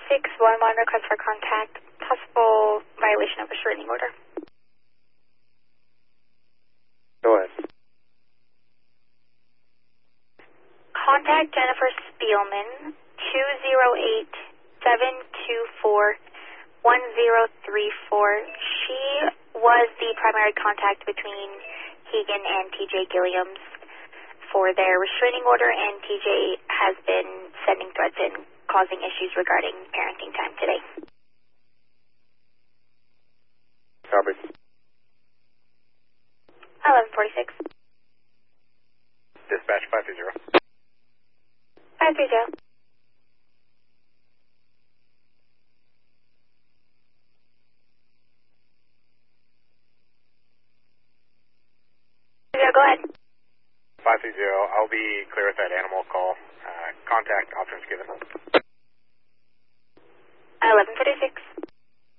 611, request for contact, possible violation of a restraining order. Go ahead. Contact Jennifer Spielman, 208-724-1034. She was the primary contact between Hegan and TJ Gilliams for their restraining order, and TJ has been sending threats in, causing issues regarding parenting time today. Copy. 1146. Dispatch 530. 530. Yeah, go ahead. 530. I'll be clear with that animal call. Contact options given.